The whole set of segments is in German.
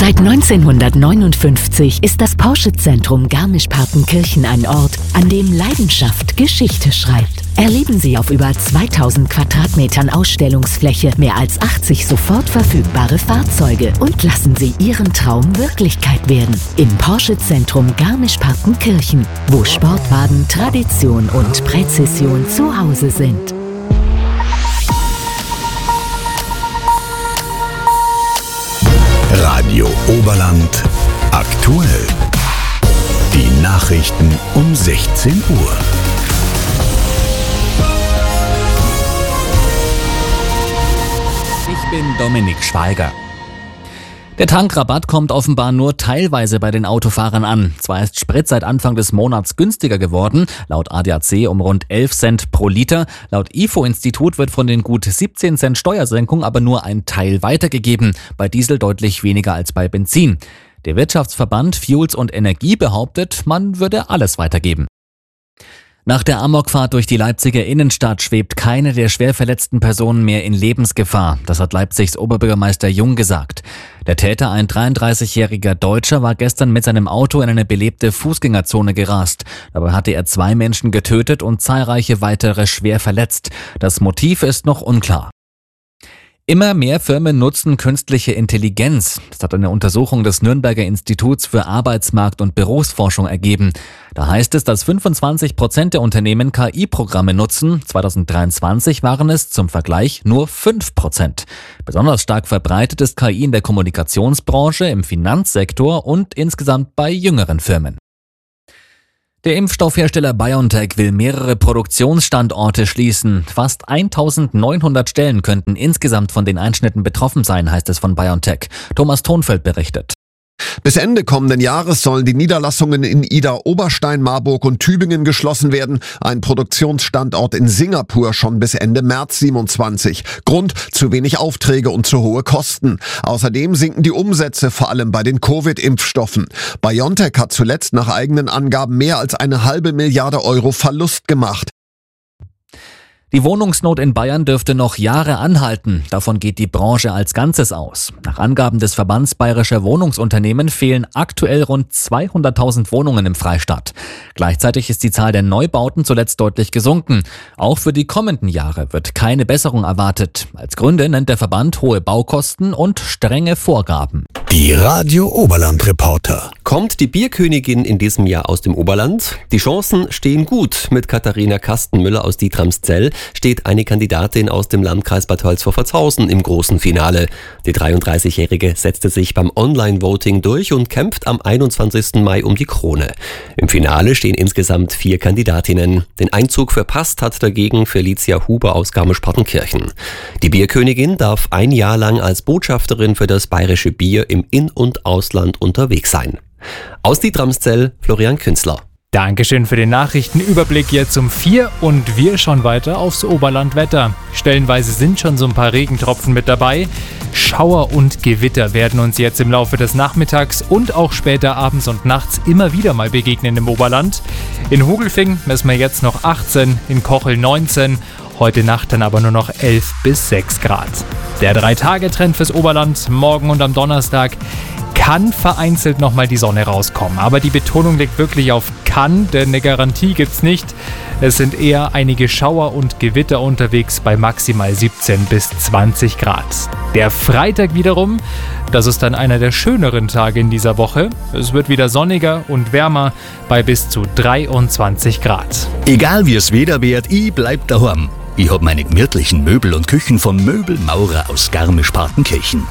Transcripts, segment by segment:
Seit 1959 ist das Porsche-Zentrum Garmisch-Partenkirchen ein Ort, an dem Leidenschaft Geschichte schreibt. Erleben Sie auf über 2000 Quadratmetern Ausstellungsfläche mehr als 80 sofort verfügbare Fahrzeuge und lassen Sie Ihren Traum Wirklichkeit werden. Im Porsche-Zentrum Garmisch-Partenkirchen, wo Sportwagen, Tradition und Präzision zu Hause sind. Radio Oberland aktuell. Die Nachrichten um 16 Uhr. Ich bin Dominik Schweiger. Der Tankrabatt kommt offenbar nur teilweise bei den Autofahrern an. Zwar ist Sprit seit Anfang des Monats günstiger geworden, laut ADAC um rund 11 Cent pro Liter. Laut IFO-Institut wird von den gut 17 Cent Steuersenkung aber nur ein Teil weitergegeben, bei Diesel deutlich weniger als bei Benzin. Der Wirtschaftsverband Fuels und Energie behauptet, man würde alles weitergeben. Nach der Amokfahrt durch die Leipziger Innenstadt schwebt keine der schwer verletzten Personen mehr in Lebensgefahr. Das hat Leipzigs Oberbürgermeister Jung gesagt. Der Täter, ein 33-jähriger Deutscher, war gestern mit seinem Auto in eine belebte Fußgängerzone gerast. Dabei hatte er 2 Menschen getötet und zahlreiche weitere schwer verletzt. Das Motiv ist noch unklar. Immer mehr Firmen nutzen künstliche Intelligenz. Das hat eine Untersuchung des Nürnberger Instituts für Arbeitsmarkt- und Berufsforschung ergeben. Da heißt es, dass 25% der Unternehmen KI-Programme nutzen. 2023 waren es zum Vergleich nur 5%. Besonders stark verbreitet ist KI in der Kommunikationsbranche, im Finanzsektor und insgesamt bei jüngeren Firmen. Der Impfstoffhersteller BioNTech will mehrere Produktionsstandorte schließen. Fast 1900 Stellen könnten insgesamt von den Einschnitten betroffen sein, heißt es von BioNTech. Thomas Thonfeld berichtet. Bis Ende kommenden Jahres sollen die Niederlassungen in Idar, Oberstein, Marburg und Tübingen geschlossen werden. Ein Produktionsstandort in Singapur schon bis Ende März 27. Grund: zu wenig Aufträge und zu hohe Kosten. Außerdem sinken die Umsätze, vor allem bei den Covid-Impfstoffen. BioNTech hat zuletzt nach eigenen Angaben mehr als 1,5 Milliarde Euro Verlust gemacht. Die Wohnungsnot in Bayern dürfte noch Jahre anhalten. Davon geht die Branche als Ganzes aus. Nach Angaben des Verbands Bayerischer Wohnungsunternehmen fehlen aktuell rund 200.000 Wohnungen im Freistaat. Gleichzeitig ist die Zahl der Neubauten zuletzt deutlich gesunken. Auch für die kommenden Jahre wird keine Besserung erwartet. Als Gründe nennt der Verband hohe Baukosten und strenge Vorgaben. Die Radio Oberland Reporter. Kommt die Bierkönigin in diesem Jahr aus dem Oberland? Die Chancen stehen gut. Mit Katharina Kastenmüller aus Dietramszell steht eine Kandidatin aus dem Landkreis Bad Tölz-Vorfahrtshausen im großen Finale. Die 33-Jährige setzte sich beim Online-Voting durch und kämpft am 21. Mai um die Krone. Im Finale stehen insgesamt 4 Kandidatinnen. Den Einzug verpasst hat dagegen Felicia Huber aus Garmisch-Partenkirchen. Die Bierkönigin darf ein Jahr lang als Botschafterin für das bayerische Bier im In- und Ausland unterwegs sein. Aus Dietramszell, Florian Künzler. Dankeschön für den Nachrichtenüberblick jetzt um 4 und wir schauen weiter aufs Oberlandwetter. Stellenweise sind schon so ein paar Regentropfen mit dabei. Schauer und Gewitter werden uns jetzt im Laufe des Nachmittags und auch später abends und nachts immer wieder mal begegnen im Oberland. In Hogelfing messen wir jetzt noch 18, in Kochel 19, heute Nacht dann aber nur noch 11 bis 6 Grad. Der 3-Tage-Trend fürs Oberland morgen und am Donnerstag: kann vereinzelt nochmal die Sonne rauskommen. Aber die Betonung liegt wirklich auf kann, denn eine Garantie gibt's nicht. Es sind eher einige Schauer und Gewitter unterwegs bei maximal 17 bis 20 Grad. Der Freitag wiederum, das ist dann einer der schöneren Tage in dieser Woche. Es wird wieder sonniger und wärmer bei bis zu 23 Grad. Egal wie es Wetter wird, ich bleib daheim. Ich hab meine gemütlichen Möbel und Küchen von Möbelmaurer aus Garmisch-Partenkirchen.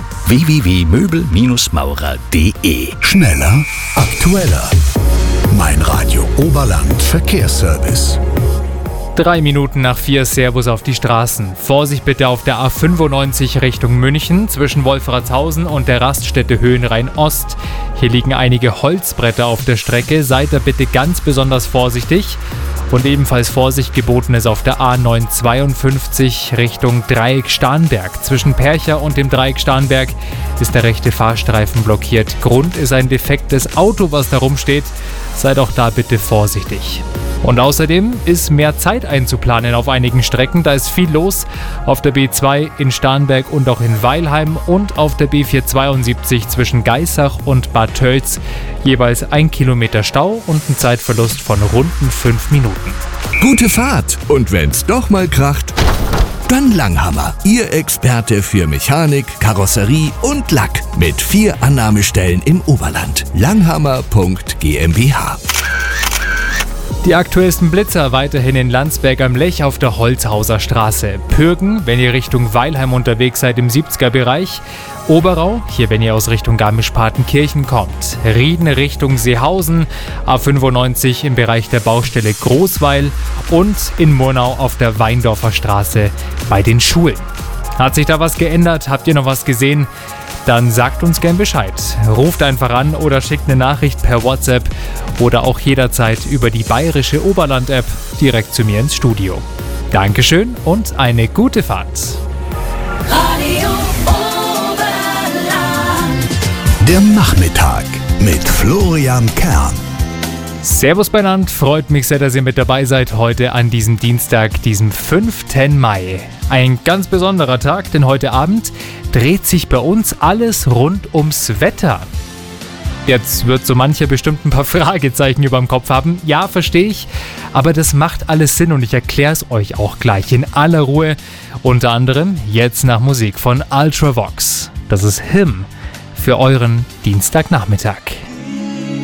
www.möbelmaurer.de. Schneller, aktueller. Mein Radio Oberland Verkehrsservice. 3 Minuten nach 4, Servus auf die Straßen. Vorsicht bitte auf der A95 Richtung München zwischen Wolfratshausen und der Raststätte Höhenrhein-Ost. Hier liegen einige Holzbretter auf der Strecke, seid da bitte ganz besonders vorsichtig. Und ebenfalls Vorsicht geboten ist auf der A952 Richtung Dreieck Starnberg. Zwischen Percha und dem Dreieck Starnberg ist der rechte Fahrstreifen blockiert. Grund ist ein defektes Auto, was da rumsteht. Seid auch da bitte vorsichtig. Und außerdem ist mehr Zeit einzuplanen auf einigen Strecken. Da ist viel los auf der B2 in Starnberg und auch in Weilheim und auf der B472 zwischen Geissach und Bad Tölz. Jeweils 1 Kilometer Stau und ein Zeitverlust von runden 5 Minuten. Gute Fahrt und wenn's doch mal kracht, dann Langhammer, Ihr Experte für Mechanik, Karosserie und Lack mit 4 Annahmestellen im Oberland. Langhammer.GmbH. Die aktuellsten Blitzer weiterhin in Landsberg am Lech auf der Holzhauser Straße. Pürgen, wenn ihr Richtung Weilheim unterwegs seid im 70er-Bereich. Oberau, hier wenn ihr aus Richtung Garmisch-Partenkirchen kommt. Rieden Richtung Seehausen, A95 im Bereich der Baustelle Großweil und in Murnau auf der Weindorfer Straße bei den Schulen. Hat sich da was geändert? Habt ihr noch was gesehen? Dann sagt uns gern Bescheid. Ruft einfach an oder schickt eine Nachricht per WhatsApp oder auch jederzeit über die Bayerische Oberland-App direkt zu mir ins Studio. Dankeschön und eine gute Fahrt. Radio Oberland. Der Nachmittag mit Florian Kern. Servus beieinander, freut mich sehr, dass ihr mit dabei seid heute an diesem Dienstag, diesem 5. Mai. Ein ganz besonderer Tag, denn heute Abend dreht sich bei uns alles rund ums Wetter. Jetzt wird so mancher bestimmt ein paar Fragezeichen über dem Kopf haben. Ja, verstehe ich, aber das macht alles Sinn und ich erkläre es euch auch gleich in aller Ruhe. Unter anderem jetzt nach Musik von Ultravox. Das ist Him für euren Dienstagnachmittag.